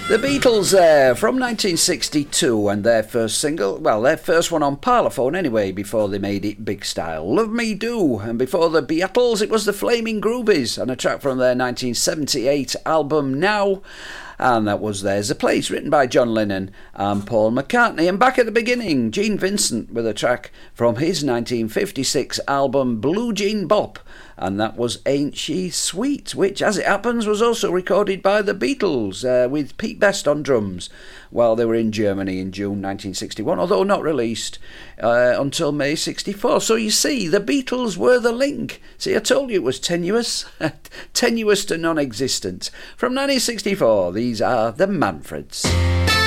The Beatles there from 1962 and their first single, well, their first one on Parlophone anyway, before they made it big style, Love Me Do, and before the Beatles it was the Flaming Groovies and a track from their 1978 album Now, and that was There's a Place, written by John Lennon and Paul McCartney. And back at the beginning, Gene Vincent with a track from his 1956 album Blue Jean Bop, and that was Ain't She Sweet, which, as it happens, was also recorded by the Beatles with Pete Best on drums while they were in Germany in June 1961, although not released until May 64. So you see, the Beatles were the link. See, I told you it was tenuous, tenuous to non-existent. From 1964, these are the Manfreds.